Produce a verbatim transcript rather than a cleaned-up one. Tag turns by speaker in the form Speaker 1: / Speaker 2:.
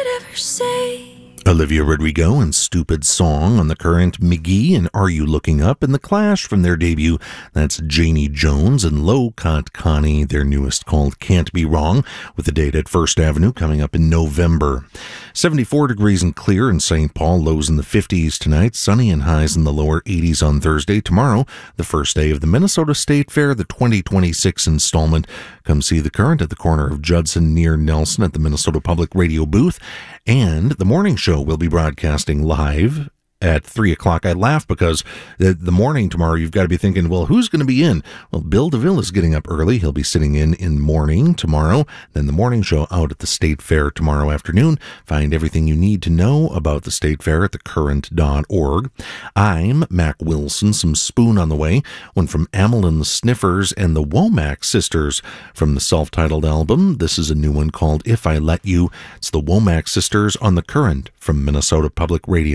Speaker 1: could ever say.
Speaker 2: Olivia Rodrigo and Stupid Song on the Current, McGee and Are You Looking Up, and The Clash from their debut. That's Janie Jones and Low Cut Connie, their newest, called Can't Be Wrong, with the date at First Avenue coming up in November. seventy-four degrees and clear in Saint Paul, lows in the fifties tonight, sunny and highs in the lower eighties on Thursday. Tomorrow, the first day of the Minnesota State Fair, the twenty twenty-six installment. Come see The Current at the corner of Judson near Nelson at the Minnesota Public Radio booth. And the morning show will be broadcasting live at three o'clock. I laugh because the, the morning tomorrow, you've got to be thinking, well, who's going to be in? Well, Bill DeVille is getting up early. He'll be sitting in in morning tomorrow. Then the morning show out at the State Fair tomorrow afternoon. Find everything you need to know about the State Fair at the current dot org. I'm Mac Wilson. Some Spoon on the way. One from Amyl and the Sniffers and the Womack Sisters from the self-titled album. This is a new one called If I Let You. It's the Womack Sisters on the Current from Minnesota Public Radio.